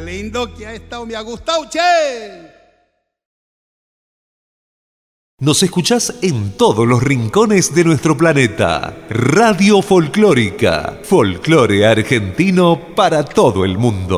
lindo que ha estado, me ha gustado, che. Nos escuchás en todos los rincones de nuestro planeta. Radio Folclórica. Folclore argentino para todo el mundo.